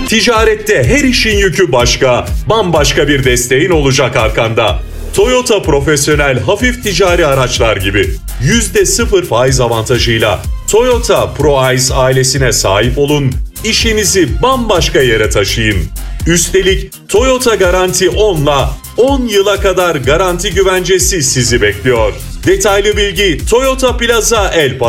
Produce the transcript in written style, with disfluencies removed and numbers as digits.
Ticarette her işin yükü başka, bambaşka bir desteğin olacak arkanda. Toyota Profesyonel hafif ticari araçlar gibi %0 faiz avantajıyla Toyota ProAce ailesine sahip olun, işinizi bambaşka yere taşıyın. Üstelik Toyota Garanti 10'la 10 yıla kadar garanti güvencesi sizi bekliyor. Detaylı bilgi Toyota Plaza El